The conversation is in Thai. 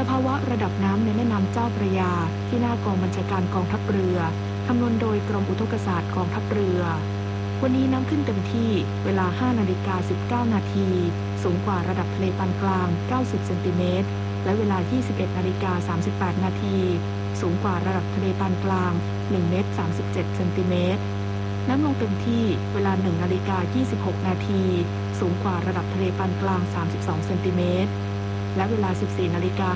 ภาวะระดับน้ำในแม่น้ำเจ้าพระยาที่หน้ากองบัญชาการกองทัพเรือคำนวณโดยกรมอุทกศาสตร์กองทัพเรือวันนี้น้ำขึ้นเต็มที่เวลา 5:19 นาทีสูงกว่าระดับทะเลปานกลาง 90 เซนติเมตรและเวลา 21:38 นาทีสูงกว่าระดับทะเลปานกลาง 1 เมตร 37 เซนติเมตรน้ำลงเต็มที่เวลา 1:26 นาทีสูงกว่าระดับทะเลปานกลาง 32 เซนติเมตรและเวลา 14:05